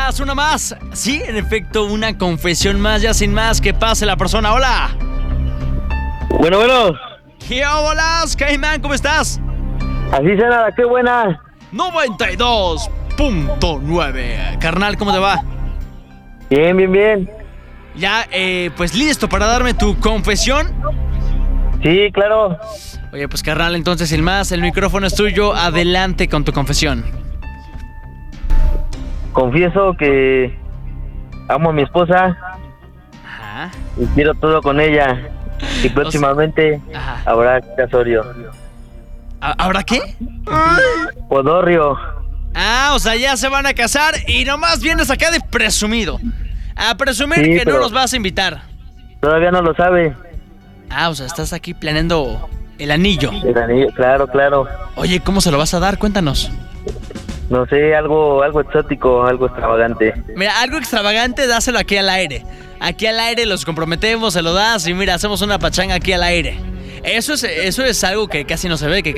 una más. Sí, en efecto, una confesión más, ya sin más, que pase la persona. Hola. Bueno. ¿Qué bolas, Caimán? ¿Cómo estás? Así será, qué buena. 92.9. Carnal, ¿cómo te va? Bien. Ya, pues listo para darme tu confesión. Sí, claro. Oye, pues carnal, entonces sin más, el micrófono es tuyo. Adelante con tu confesión. Confieso que amo a mi esposa Ajá. y quiero todo con ella. Y próximamente Ajá. habrá casorio. ¿Ahora qué? Podorrio. O sea, ya se van a casar y nomás vienes acá de presumido. A presumir Sí, que no pero nos vas a invitar. todavía no lo sabe. O sea, estás aquí planeando el anillo. El anillo, claro. Oye, ¿cómo se lo vas a dar? Cuéntanos. No sé, algo exótico, algo extravagante. Mira, algo extravagante, dáselo aquí al aire. Aquí al aire los comprometemos, se lo das y mira, hacemos una pachanga aquí al aire. Eso es algo que casi no se ve, que